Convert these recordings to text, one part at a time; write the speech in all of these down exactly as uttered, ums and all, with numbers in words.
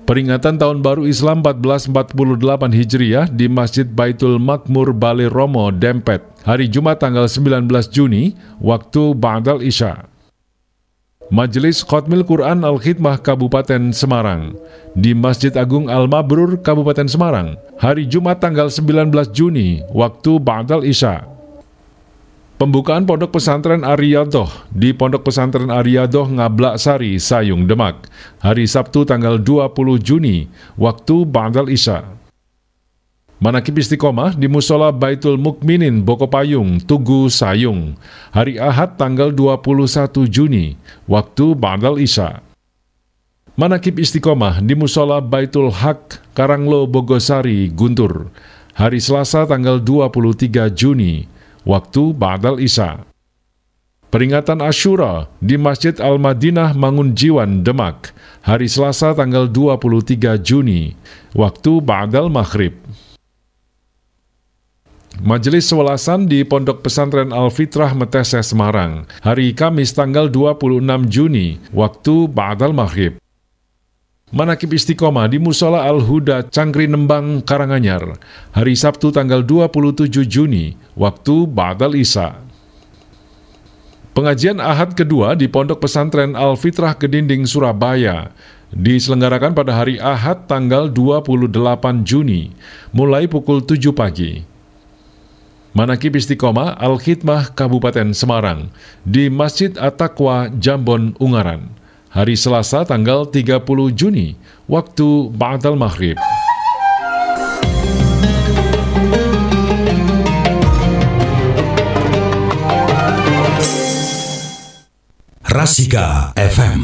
Peringatan Tahun Baru Islam seribu empat ratus empat puluh delapan Hijriah di Masjid Baitul Makmur Balai Romo, Dempet, hari Jumat tanggal sembilan belas Juni, waktu Ba'dal Isya. Majelis Khatmil Quran Al-Khidmah Kabupaten Semarang di Masjid Agung Al-Mabrur, Kabupaten Semarang, hari Jumat tanggal sembilan belas Juni, waktu Ba'dal Isya. Pembukaan Pondok Pesantren Ariyadoh di Pondok Pesantren Ariyadoh Ngablak Sari, Sayung, Demak, hari Sabtu tanggal dua puluh Juni, waktu Ba'dal Isya. Manakib Istiqomah di Musola Baitul Mukminin Bokopayung, Tugu, Sayung, hari Ahad tanggal dua puluh satu Juni, waktu Ba'dal Isya. Manakib Istiqomah di Musola Baitul Haq, Karanglo, Bogosari, Guntur, hari Selasa tanggal dua puluh tiga Juni, waktu Ba'dal Isya. Peringatan Asyura di Masjid Al-Madinah Mangunjiwan, Demak, hari Selasa tanggal dua puluh tiga Juni, waktu Ba'dal Maghrib. Majelis Sewelasan di Pondok Pesantren Al-Fitrah Metese, Semarang, hari Kamis tanggal dua puluh enam Juni, waktu Ba'dal Maghrib. Manakib Istiqomah di Musola Al-Huda Cangkri Nembang, Karanganyar, hari Sabtu tanggal dua puluh tujuh Juni, waktu Ba'dal Isya. Pengajian Ahad kedua di Pondok Pesantren Al-Fitrah Kedinding, Surabaya, diselenggarakan pada hari Ahad tanggal dua puluh delapan Juni, mulai pukul tujuh pagi. Manakib Istiqomah Al-Khidmah Kabupaten Semarang di Masjid At-Taqwa, Jambon, Ungaran, hari Selasa tanggal tiga puluh Juni, waktu Ba'dal Maghrib. Rasika F M.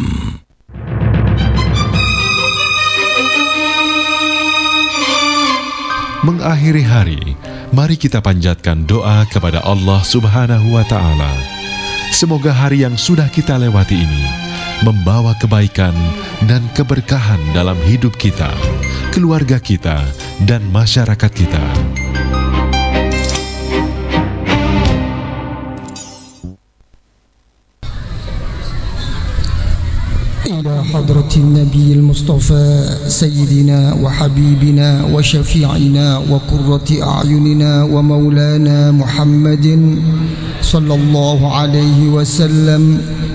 Mengakhiri hari, mari kita panjatkan doa kepada Allah Subhanahu wa Ta'ala. Semoga hari yang sudah kita lewati ini membawa kebaikan dan keberkahan dalam hidup kita, keluarga kita, dan masyarakat kita. إلى حضرة النبي المصطفى سيدنا وحبيبنا وشفيعنا وقرة أعيننا ومولانا محمد صلى الله عليه وسلم